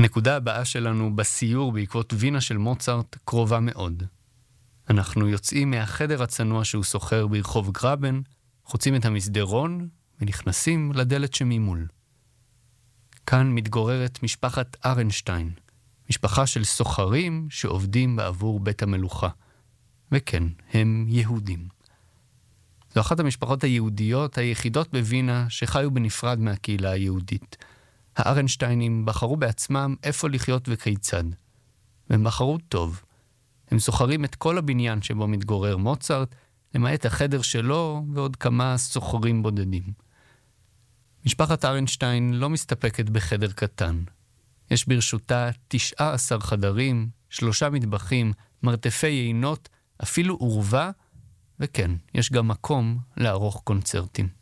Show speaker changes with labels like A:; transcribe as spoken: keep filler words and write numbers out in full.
A: הנקודה הבאה שלנו בסיור בעקבות וינה של מוצרט קרובה מאוד. אנחנו יוצאים מהחדר הצנוע שהוא סוחר ברחוב גרבן, חוצים את המסדרון ונכנסים לדלת שממול. כאן מתגוררת משפחת ארנשטיין, משפחה של סוחרים שעובדים בעבור בית המלוכה. וכן, הם יהודים. זו אחת המשפחות היהודיות היחידות בווינה שחיו בנפרד מהקהילה היהודית. הארנשטיינים בחרו בעצמם איפה לחיות וכיצד. והם בחרו טוב. הם סוחרים את כל הבניין שבו מתגורר מוצרט, למעט החדר שלו ועוד כמה סוחרים בודדים. משפחת ארנשטיין לא מסתפקת בחדר קטן. יש ברשותה תשעה עשר חדרים, שלושה מטבחים, מרתפי יינות, אפילו עורבה, וכן, יש גם מקום לערוך קונצרטים.